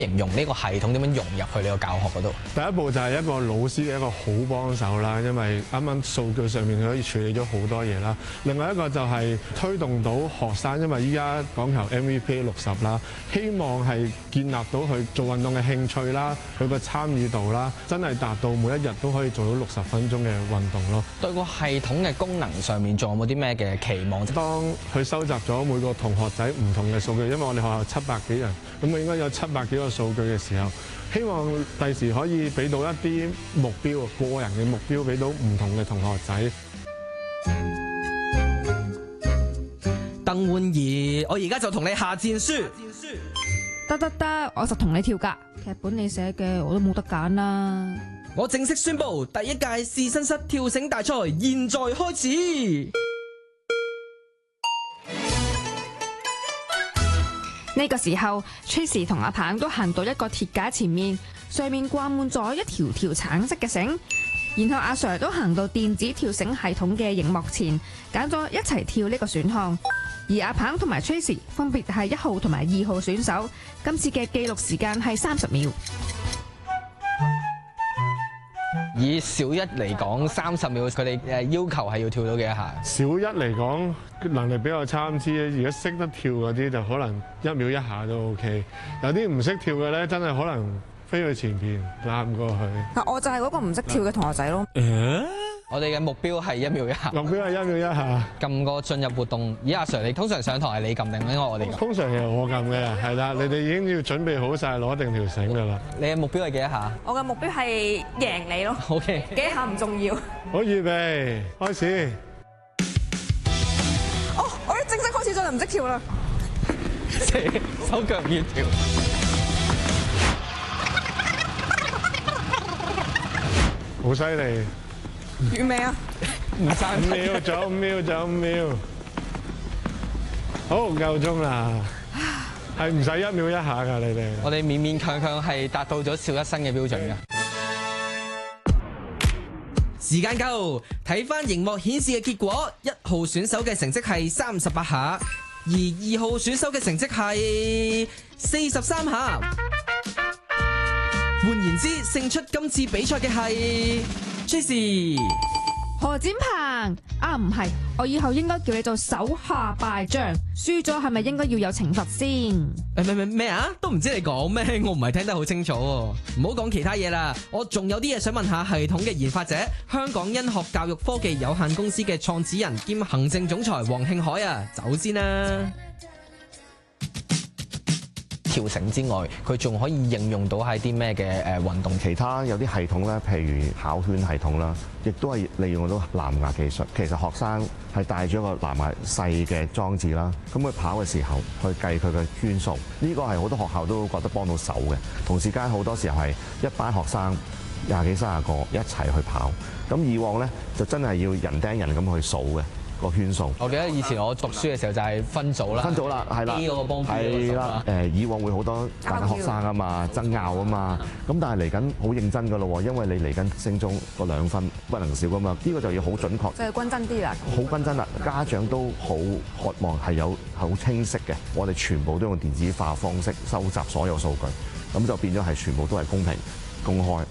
形容呢個系統點樣融入去呢個教學嗰度？ 第一步就係一個老師嘅一個好幫手啦，因為啱啱數據上面佢可以處理咗好多嘢啦。另外一個就係推動到學生，因為依家講求 MVP 60啦，希望係建立到佢做運動嘅興趣啦，佢個參與度啦，真係達到每一日都可以做到60分鐘嘅運動咯。 對個系統嘅功能上面仲有冇啲咩嘅期望？ 當佢收集咗每個同學仔唔同嘅數據，因為我哋學校700幾人，咁佢應該有700幾個數據嘅時候，希望第時可以俾到一啲目標，個人嘅目標俾到唔同嘅同學仔。 鄧煥儀，我而家就同你下戰書。 得，我實同你跳㗎。劇本你寫嘅，我都冇得揀啦。 我正式宣布，第一屆試身室跳繩大賽現在開始。 呢個時候 Tracy 同阿鵬都行到一個鐵架前面，上面掛滿咗一條條橙色嘅繩。然後阿 Sir 都行到電子跳繩系統嘅熒幕前，揀咗一齊跳呢個選項。而阿鵬同埋 Tracy 分別係1號同埋2號選手，今次嘅記錄時間係30秒。 以小一嚟講，30秒佢哋要求係要跳到幾多下？ 小一嚟講能力比較參差，如果識得跳嗰啲就可能1秒1下都 OK， 有啲唔識跳嘅咧，真係可能飛去前邊攬過去。 嗱，我就係嗰個唔識跳嘅同學仔咯。 我哋嘅目標係1秒1下。 目標係1秒1下。 撳個進入活動。咦，阿 Sir，你通常上堂係你撳定因為我哋撳？ 通常係我撳嘅，係啦，你哋已經要準備好晒攞定條繩㗎啦。 你嘅目標係幾多下？ 我嘅目標係贏你咯。 OK。 幾下唔重要。 好，預備，開始。 哦，我一正式開始咗就唔識跳啦。 手腳唔協調。 好犀利！ 完未啊？ 唔使 5秒，仲有5秒，仲有5秒。好，夠鐘啦。係唔使1秒1下㗎，你哋。 我哋勉勉強強係達到咗小一生嘅標準㗎。 時間夠，睇翻熒幕顯示嘅結果，1號選手嘅成績係38下，而2號選手嘅成績係43下。換言之，勝出今次比賽嘅係 Tracy。 何展鵬啊，唔係，我以後應該叫你做手下敗將。輸咗係咪應該要有懲罰先？ 咩啊？都唔知你講咩，我唔係聽得好清楚。唔好講其他嘢啦，我仲有啲嘢想問下系統嘅研發者，香港恩學教育科技有限公司嘅創始人兼行政總裁黃慶海啊，走先啦。 跳繩之外，佢仲可以應用到喺啲咩嘅運動？ 其他有啲系統咧，譬如跑圈系統啦，亦都係利用到藍牙技術。其實學生係帶咗一個藍牙細嘅裝置啦，咁佢跑嘅時候去計佢嘅圈數，呢個係好多學校都覺得幫到手嘅。同時間好多時候係一班學生20幾30個一齊去跑，咁以往咧就真係要人盯人咁去數嘅。個圈數， 我記得以前我讀書嘅時候就係分組啦， 係啦 A 嗰個幫 B 係啦，以往會好多大家學生啊嘛，爭拗啊嘛，咁但係嚟緊好認真噶咯喎，因為你嚟緊升中個2分不能少噶嘛，呢個就要好準確， 就係均真啲啦， 好均真啦，家長都好渴望係有好清晰嘅，我哋全部都用電子化方式收集所有數據，咁就變咗係全部都係公平公開。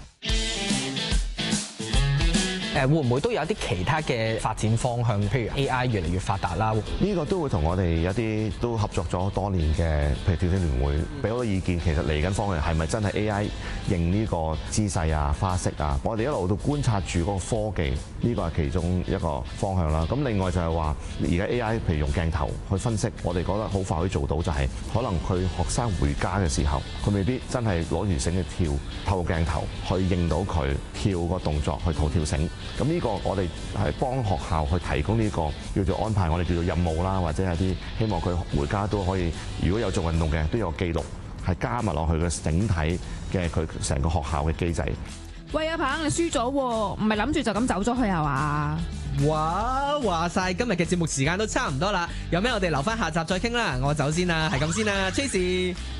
會唔會都有一啲其他嘅發展方向？譬如 AI 越嚟越發達啦， 呢個都會同我哋一啲都合作咗多年嘅，譬如跳繩聯會，俾好多意見。其實嚟緊方向係咪真係 AI 認呢個姿勢啊、花式啊？我哋一路都觀察住嗰個科技，呢個係其中一個方向啦。咁另外就係話，而家 AI 譬如用鏡頭去分析，我哋覺得好快可以做到，就係可能佢學生回家嘅時候，佢未必真係攞住繩去跳，透過鏡頭去認到佢跳個動作去跳繩。咁呢個我哋係幫學校去提供呢個叫做安排，我哋叫做任務啦，或者係啲希望佢回家都可以，如果有做運動嘅都有記錄，係加埋落去嘅整體嘅佢成個學校嘅機制。 喂，阿鵬，你輸咗喎，唔係諗住就咁走咗去係嘛？ 哇，話晒今日嘅節目時間都差唔多啦，有咩我哋留翻下集再傾啦，我走先啦，係咁先啦，Tracy。